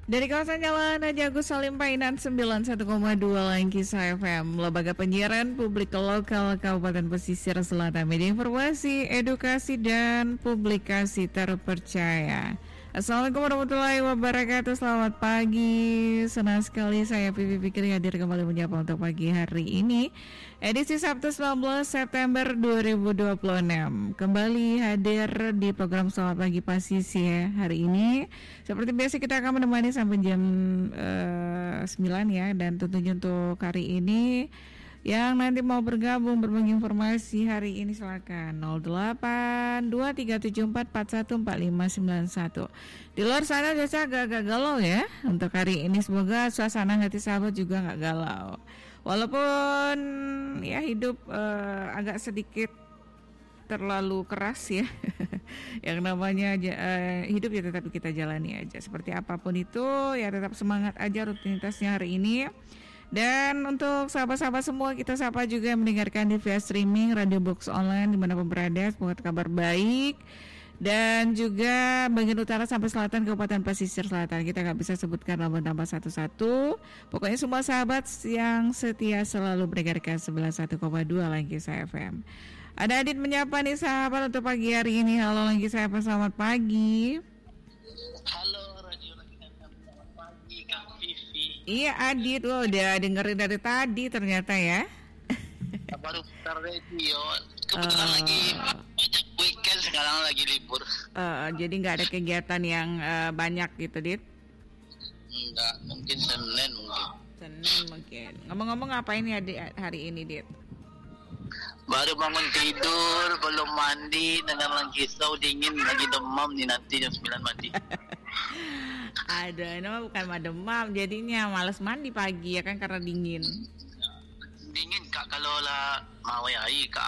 Dari kawasan Jalan Haji Agus Salim Painan 91,2 Langkisa FM, Lembaga Penyiaran Publik Lokal Kabupaten Pesisir Selatan, media informasi, edukasi, dan publikasi terpercaya. Assalamualaikum warahmatullahi wabarakatuh. Selamat pagi. Senang sekali saya Pipi Fikri hadir kembali menyapa untuk pagi hari ini, edisi Sabtu 19 September 2026. Kembali hadir di program Selamat Pagi Pesisir hari ini. Seperti biasa kita akan menemani sampai jam 9 ya. Dan tentunya untuk hari ini yang nanti mau bergabung berbagi informasi hari ini silakan 082374414591. Di luar sana biasa agak galau ya untuk hari ini. Semoga suasana hati sahabat juga nggak galau. Walaupun ya hidup agak sedikit terlalu keras ya. Yang namanya hidup ya tetap kita jalani aja. Seperti apapun itu ya tetap semangat aja rutinitasnya hari ini. Dan untuk sahabat-sahabat semua, kita sapa juga yang mendengarkan di via streaming Radio Box Online dimanapun berada. Semoga kabar baik. Dan juga bagian utara sampai selatan Kabupaten Pesisir Selatan, kita gak bisa sebutkan tambah satu-satu. Pokoknya semua sahabat yang setia selalu mendengarkan 91,2 Langkisa FM. Ada Adit menyapa nih sahabat untuk pagi hari ini. Halo Langkisa FM, selamat pagi. Halo Radio Langkisa FM, selamat pagi Kak Vivi. Iya Adit, udah dengerin dari tadi ternyata ya. Baru putar radio. Kebetulan lagi weekend, sekarang lagi libur. Jadi nggak ada kegiatan yang banyak gitu, Dit? Enggak, mungkin Senin mungkin. Senin mungkin. Ngomong-ngomong ngapain ya hari ini, Dit? Baru bangun tidur, belum mandi, dengan Langkisa dingin, lagi demam nih, nanti jam 9 mandi. Ada, ini mah bukan mah demam, jadinya malas mandi pagi ya kan karena dingin. Dingin Kak, kalau lah mau ya Kak.